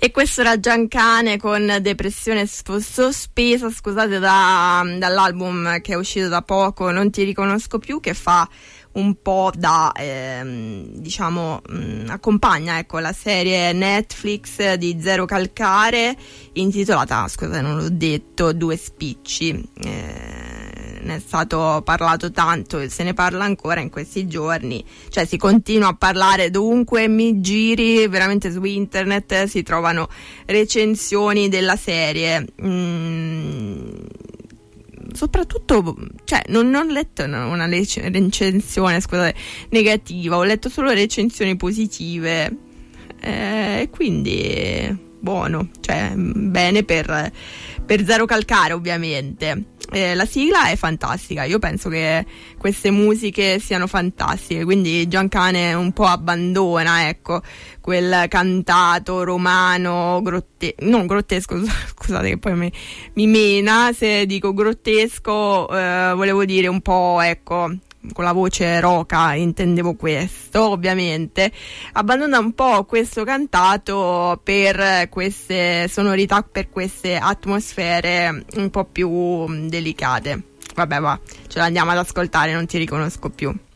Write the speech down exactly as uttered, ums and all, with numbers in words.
E questo era Giancane con Depressione sospesa, scusate, da, dall'album che è uscito da poco, Non ti riconosco più, che fa un po' da, ehm, diciamo, mh, accompagna, ecco, la serie Netflix di Zero Calcare, intitolata, scusate non l'ho detto, Due spicci. Eh, ne è stato parlato tanto, se ne parla ancora in questi giorni, cioè si continua a parlare dovunque mi giri, veramente su internet si trovano recensioni della serie. Mm, soprattutto, cioè non, non ho letto una recensione, scusate, negativa, ho letto solo recensioni positive, e eh, quindi buono, cioè bene per, per Zero Calcare ovviamente. Eh, la sigla è fantastica, io penso che queste musiche siano fantastiche, quindi Giancane un po' abbandona, ecco, quel cantato romano grotte- non grottesco, scusate che poi mi, mi mena se dico grottesco, eh, volevo dire un po', ecco, con la voce roca intendevo questo, ovviamente abbandona un po' questo cantato per queste sonorità, per queste atmosfere un po' più delicate. Vabbè, va, ce l'andiamo ad ascoltare, Non ti riconosco più.